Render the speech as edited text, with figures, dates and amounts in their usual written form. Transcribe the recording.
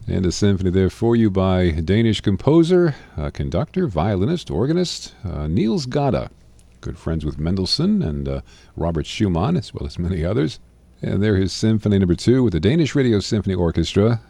And a symphony there for you by Danish composer, conductor, violinist, organist, Niels Gade. Good friends with Mendelssohn and Robert Schumann, as well as many others. And there his Symphony Number 2 with the Danish Radio Symphony Orchestra.